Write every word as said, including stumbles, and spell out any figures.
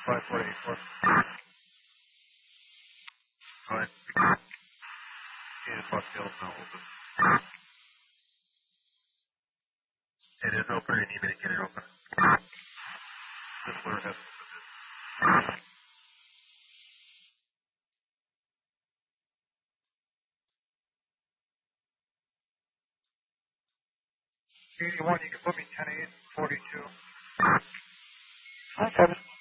five four eight four. Go ahead. Yeah, fuck the old now open. It is open, I need me to get it open. This lure has eighty-one, you can put me ten eight forty-two. Okay.